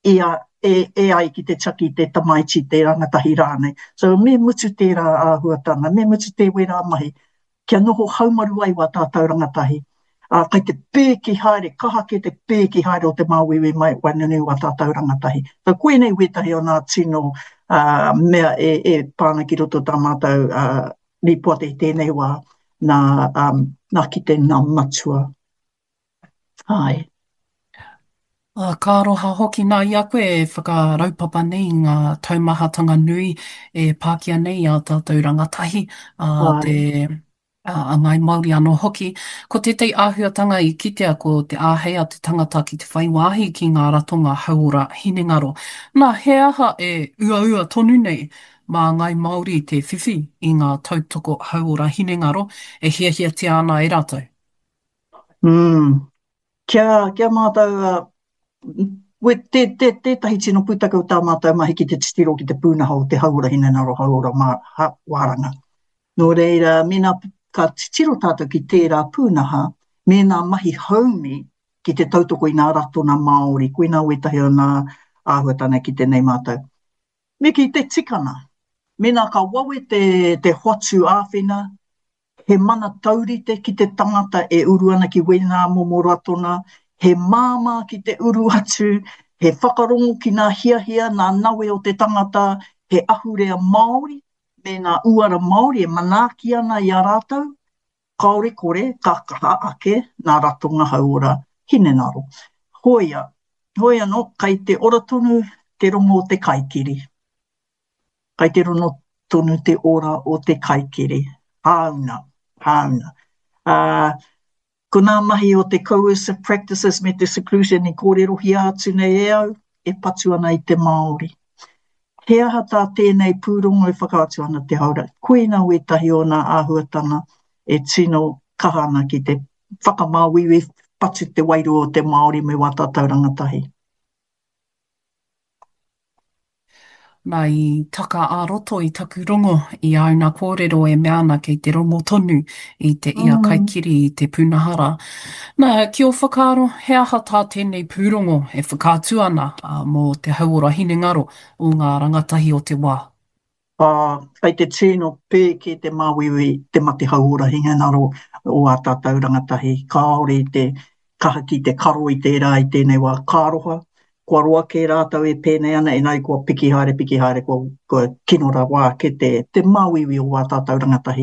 e ai ki te tiaki, te tamaiti, te rangatahi rānei. So me mutu tērā āhuatana, me mutu te wera mahi, kia noho haumaru ai wā tātou rangatahi. Kai te pēki haere, kaha ke te pēki haere o te māwiwi mai wainunu wā tātou rangatahi. So koe nei wetahi o nā tino mea e pāna ki roto tā mātou ripoate i tēnei wā nā ki te nā matua. Ai. Ka roha hoki nā ia koe e whakaraupapa nei ngā taumahatanga nui e Pākia nei a tātou rangatahi te angai Māori anō hoki. Ko tētei āhuatanga i kitea ko te āhea te tangata ki te whaiwāhi ki ngā ratonga hauora hinengaro. Nā he aha e ua tonu nei mā ngai Māori te whiwhi i ngā tautoko hauora hinengaro e hiahiatia ana e rātou. Kia mātou tētahi tino pūtaka o tā mātou mahi ki te titiro ki te pūnaha o te hauora hinenaro hauora wāranga. Nō reira, mena ka titiro tātou ki tērā pūnaha, mena mahi haumi ki te tautoko i nā ratona Māori, koe nā wetahi o nā āhuatana ki tēnei mātou. Me ki te tikana, mena ka wawe te hoatu āwhina, he mana taurite ki te tangata e uru ana ki wena momo ratona, he māma ki te uru atu, he whakarongo ki nā hiahia, nā nawe o te tangata, he ahurea Māori, me nā uara Māori e manaki ana i a rātou, kaore kore, ka kaha ake nā ratonga hauora hinenaro. Hoia no, kai te ora tonu te rongo o te kaikiri. Kai te rongo tonu te ora o te kaikiri. Hauna. Ko nā mahi o te coercive practices me te seclusion i kōrero hi atu nei e au, e patu ana i te Māori. He aha tā tēnei pūrongo e whakaatu ana te haura. Koe nā wetahi o nā āhuatana e tino kahana ki te whakamāwiwi patu te wairu o te Māori me wā tātou rangatahi. Nā i taka ā-roto i taku rongo i au nā kōrero e meana kei te rongo tonu i te ia kaikiri i te punahara. Nā, ki o whakaaro, he aha tā tēnei pūrongo e whakātu ana mō te hauora hinengaro o ngā rangatahi o te wā. Kai te tino pē ki te māwiwi te mate hauora hinengaro o a tātou rangatahi. Kāore te kaha ki te karo i tērā i tēnei wā kāroha. Kua roa ke rātou e pēnei ana, e nai kua piki haere, kua kinora wā ke te māwiwi o wā tātou rangatahi.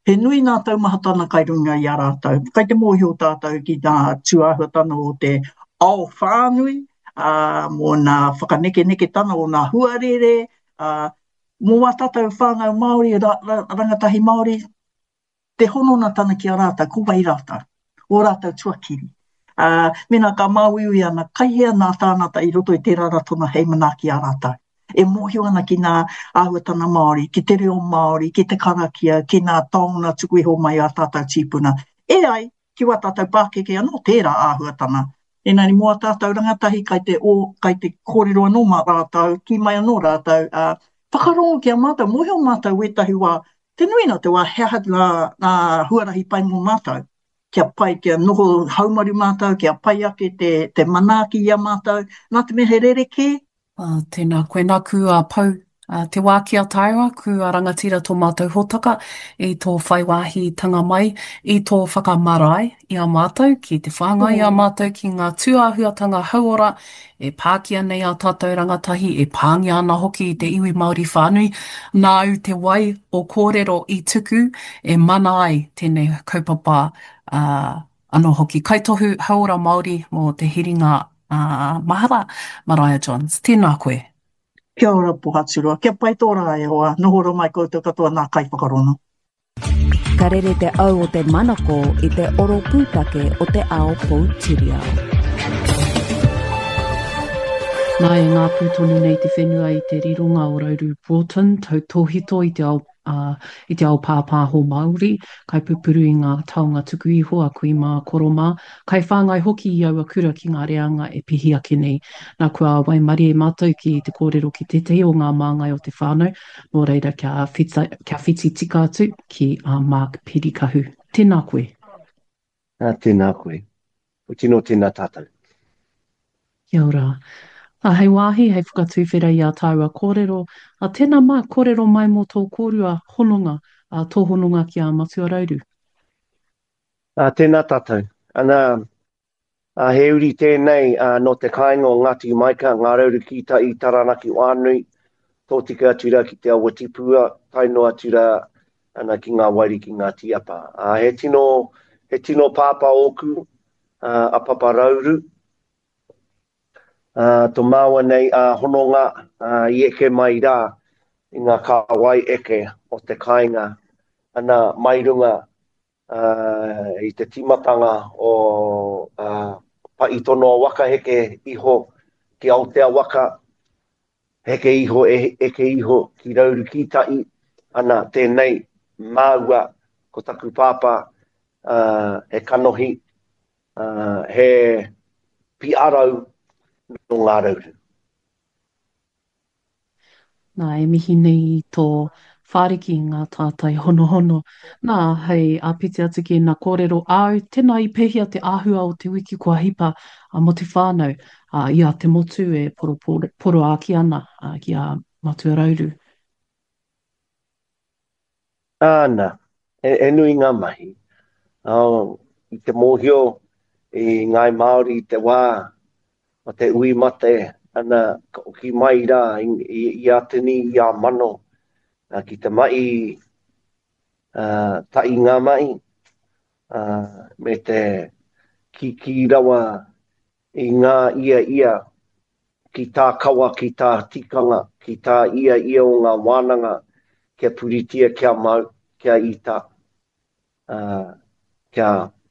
He nui nā taumahatana kai runga i a rātou. Kai te mōhio tātou ki nā tuahuatana o te ao whānui, mō nā whakaneke tana o nā huarere, mō wā tātou whāngau Māori, rangatahi Māori, te honona tana ki a rātou, ko wai rātou, o rātou tuakiri. Mena ka māuiui ana, kai hea nā tānata i roto i tērā ratona hei manaki a rātou. E mōhio ana ki nā āhuatana Māori, ki te reo Māori, ki te karakia, ki nā taonga tuku iho mai a tātou tīpuna. E ai, ki wā tātou Pākeke anō tērā āhuatana. Enari mua tātou rangatahi kai te kōrero anō mā rātou, ki mai anō rātou, whakarongo ki a mātou, mōhio mātou wetahi wā, te nui nā te wā hea nā huarahi pai mō mātou. Kia pai, kia noho haumaru mātou, kia pai ake te manaaki i a mātou, nā te mehe rereke. Tēnā koe nā kua pau te wā ki a Taira, kua rangatira tō mātou hōtaka i tō whaiwāhi tanga mai, i tō whakamarae i a mātou, ki te whāngai i a mātou, ki ngā tuāhuatanga hauora, e pākia nei a tātou rangatahi, e pāngia ana hoki i te iwi Māori whānui, nā u te wai o kōrero i tuku, e mana ai tēnei kaupapa anō hoki. Kaitohu hauora Māori mō te hiringa mahara, Mariah Johns. Tēnā koe. Kia ora pohaturua. Kia pai tōra e hoa. Nohoro mai koutou katoa nā kai whakarono. Ka rere te au o te manako i te oro pūtake o te ao Poutireo. Nā e ngā pūtoni nei te whenua i te rironga o Rauru Broughton, tau tōhito i te ao pāpā ho Māori, kai pupuru i ngā taonga tuku iho a kui mā koroma, kai whāngai hoki i aua kura ki ngā reanga e pihi ake nei. Nā kua wai mari e mātou ki te kōrero ki te o ngā māngai o te whānau, nō reira kia whiti tika atu ki a Mark Perikahu. Tēnā koe. Tēnā koe. O tino tēnā tātou. Kia ora. Hei wāhi, hei whakatuwhera i a Taira kōrero. Tēnā mai kōrero mai mō tō kōrua hononga, tō hononga ki a Matua Rauru. Tēnā tātou. Ana, he uri tēnei no te kāinga o Ngāti Maika, Ngā Rauru ki ta i Taranaki Wānui, tō tika atura ki te awa tipua, taino atura ana ki ngā wairi ki ngā tiapa. He tino pāpā oku, a Papa Rauru, tō māua nei hononga i eke mai rā i ngā kāwai eke o te kāinga ana mairunga i te timatanga o paitono waka heke iho ki Aotea waka heke iho eke iho ki Rauru Kitai ana tēnei māua ko taku pāpā he kanohi he piarau no ngā rauru. Nā, e mihi nei tō whāriki ngā tātai hono. Nā, hei āpiti atu ki nā kōrero au, tēnā i pehia te āhua o te wiki kua hipa mo te whānau, i a te motu e poro āki ana ki a Matua Rauru. Āna, e nui ngā mahi. I te mōhio i ngai Māori i te wā, o te ui mate, ana ki mai rā i atini i a mano, ki te mai tai ngā mai, me te ki rawa i ngā ia, ki tā kawa, ki tā tikanga, ki tā ia o ngā wānanga, kia puritia, kia mau, kia ita, kia